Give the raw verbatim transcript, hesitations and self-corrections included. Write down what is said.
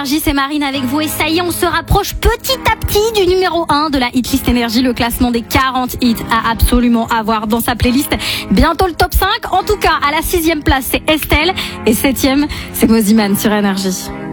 Énergie, c'est Marine avec vous et ça y est, on se rapproche petit à petit du numéro un de la Hitlist Énergie, le classement des quarante hits à absolument avoir dans sa playlist. Bientôt le top cinq, en tout cas à la sixième place c'est Estelle et septième c'est Moziman sur Énergie.